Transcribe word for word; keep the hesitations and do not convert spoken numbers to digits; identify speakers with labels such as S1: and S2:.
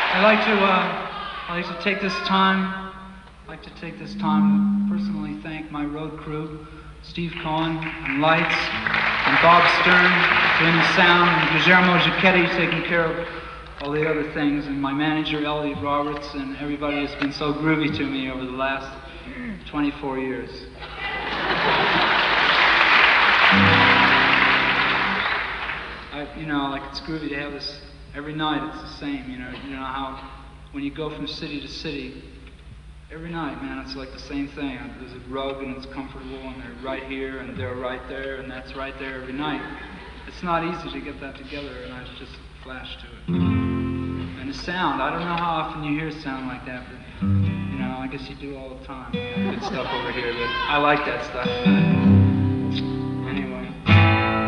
S1: I'd like to, uh, I'd like to take this time, I'd like to take this time to personally thank my road crew, Steve Cohen on lights, and Bob Stern doing the sound, and Guillermo Giacchetti taking care of all the other things, and my manager Elliot Roberts, and everybody has been so groovy to me over the last twenty-four years. I, you know, like it's groovy to have this every night. It's the same, you know. You know how when you go from city to city, every night, man, it's like the same thing. There's a rug and it's comfortable, and they're right here and they're right there, and that's right there every night. It's not easy to get that together, and I just flash to it. And the sound, I don't know how often you hear sound like that, but you know, I guess you do all the time. Good stuff over here, but I like that stuff.